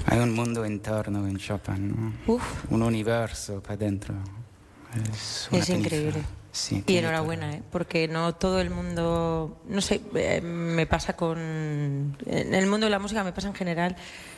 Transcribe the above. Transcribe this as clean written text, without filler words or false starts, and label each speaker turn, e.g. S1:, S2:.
S1: Hay un mundo interno en Chopin, ¿no? Un universo para adentro.
S2: Es increíble.
S1: Sí,
S2: y enhorabuena, porque no todo el mundo, no sé, me pasa en el mundo de la música, me pasa en general,